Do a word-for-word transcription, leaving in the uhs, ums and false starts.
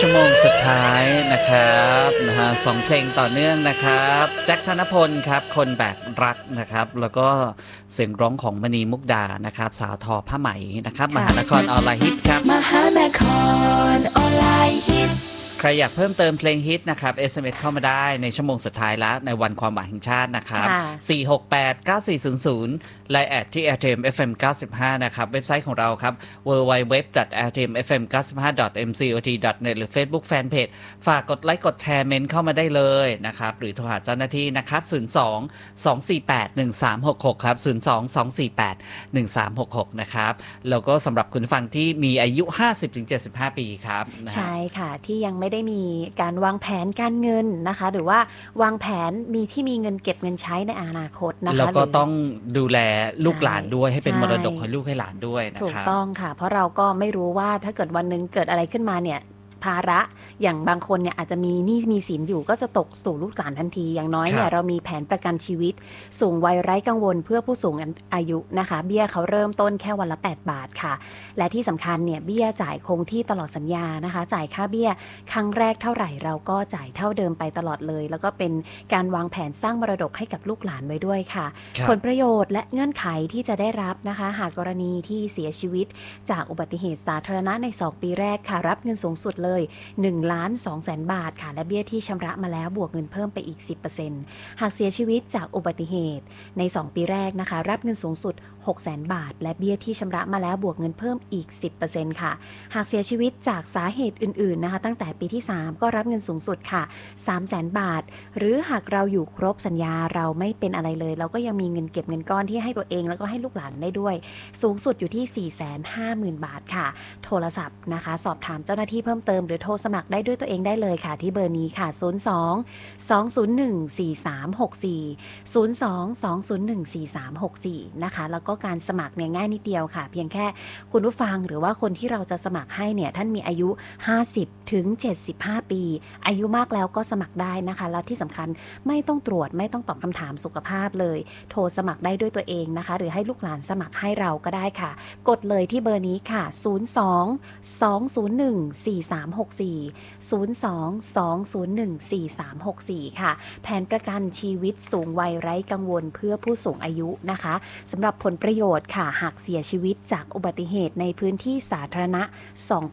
ชั่วโมงสุดท้ายนะครับนะฮะสองเพลงต่อเนื่องนะครับแจ็คธนพลครับคนแบกรักนะครับแล้วก็เสียงร้องของมณีมุกดานะครับสาวทอผ้าไหมนะครับมหานครออนไลน์ฮิตครับมหานครออนไลน์ฮิตใครอยากเพิ่มเติมเพลงฮิตนะครับ เอส เอ็ม เอส เข้ามาได้ในชั่วโมงสุดท้ายแล้วในวันความหวังแห่งชาตินะครับสี่ หก แปด เก้า สี่ ศูนย์ ศูนย์ไลน์แอดที่ แอล ที เอ็ม เอฟ เอ็ม เก้าสิบห้า นะครับเว็บไซต์ของเราครับ ดับเบิลยู ดับเบิลยู ดับเบิลยู ดอท แอล ที เอ็ม เอฟ เอ็ม เก้าสิบห้า ดอท เอ็ม ซี โอ ที ดอท เน็ต หรือ Facebook Fanpage ฝากกดไลค์กดแชร์เมนเข้ามาได้เลยนะครับหรือโทรหาเจ้าหน้าที่นะครับศูนย์ สอง สอง สี่ แปด หนึ่ง สาม หก หกครับศูนย์ สอง สอง สี่ แปด หนึ่ง สาม หก หกนะครับแล้วก็สำหรับคุณฟังที่มีอายุ ห้าสิบถึงเจ็ดสิบห้า ปีครับใช่ค่ะที่ยังไม่ได้มีการวางแผนการเงินนะคะหรือว่าวางแผนมีที่มีเงินเก็บเงินใช้ในอนาคตนะคะแล้วก็ต้องดูแลลูกหลานด้วยให้เป็นมรดกให้ลูกให้หลานด้วยนะครับถูกต้องค่ะเพราะเราก็ไม่รู้ว่าถ้าเกิดวันนึงเกิดอะไรขึ้นมาเนี่ยภาระอย่างบางคนเนี่ยอาจจะมีหนี้มีสินอยู่ก็จะตกสู่ลูกหลานทันทีอย่างน้อยเนี่ยเรามีแผนประกันชีวิตสูงวัยไร้กังวลเพื่อผู้สูงอายุนะคะเบี้ยเขาเริ่มต้นแค่วันละแปดบาทค่ะและที่สำคัญเนี่ยเบี้ยจ่ายคงที่ตลอดสัญญานะคะจ่ายค่าเบี้ยครั้งแรกเท่าไหร่เราก็จ่ายเท่าเดิมไปตลอดเลยแล้วก็เป็นการวางแผนสร้างมรดกให้กับลูกหลานไว้ด้วยค่ะผลประโยชน์และเงื่อนไขที่จะได้รับนะคะหากกรณีที่เสียชีวิตจากอุบัติเหตุสาธารณะในสองปีแรกค่ะรับเงินสูงสุดเลยหนึ่งล้านสองแสนบาทค่ะและเบี้ยที่ชำระมาแล้วบวกเงินเพิ่มไปอีก สิบเปอร์เซ็นต์ หากเสียชีวิตจากอุบัติเหตุในสองปีแรกนะคะรับเงินสูงสุด หกแสนบาทและเบี้ยที่ชำระมาแล้วบวกเงินเพิ่มอีก สิบเปอร์เซ็นต์ ค่ะหากเสียชีวิตจากสาเหตุอื่นๆนะคะตั้งแต่ปีที่สามก็รับเงินสูงสุดค่ะสามแสนบาทหรือหากเราอยู่ครบสัญญาเราไม่เป็นอะไรเลยเราก็ยังมีเงินเก็บเงินก้อนที่ให้ตัวเองแล้วก็ให้ลูกหลานได้ด้วยสูงสุดอยู่ที่ สี่แสนห้าหมื่น บาทค่ะโทรศัพท์นะคะสอบถามเจ้าหน้าที่เพิ่มเติมหรือโทรสมัครได้ด้วยตัวเองได้เลยค่ะที่เบอร์นี้ค่ะศูนย์ สอง สอง ศูนย์ หนึ่ง สี่ สาม หก สี่ ศูนย์ สอง สอง ศูนย์ หนึ่ง สี่ สาม หก สี่นะคะแล้วก็การสมัครเนี่ยง่ายนิดเดียวค่ะเพียงแค่คุณผู้ฟังหรือว่าคนที่เราจะสมัครให้เนี่ยท่านมีอายุห้าสิบถึงเจ็ดสิบห้าปีอายุมากแล้วก็สมัครได้นะคะและที่สำคัญไม่ต้องตรวจไม่ต้องตอบคำถามสุขภาพเลยโทรสมัครได้ด้วยตัวเองนะคะหรือให้ลูกหลานสมัครให้เราก็ได้ค่ะกดเลยที่เบอร์นี้ค่ะศูนย์ สอง สอง ศูนย์ หนึ่ง สี่ สาม หก สี่ ศูนย์ สอง สอง ศูนย์ หนึ่ง สี่ สาม หก สี่ค่ะแผนประกันชีวิตสูงวัยไร้กังวลเพื่อผู้สูงอายุนะคะสำหรับผลประโยชน์ค่ะหากเสียชีวิตจากอุบัติเหตุในพื้นที่สาธารณะสอง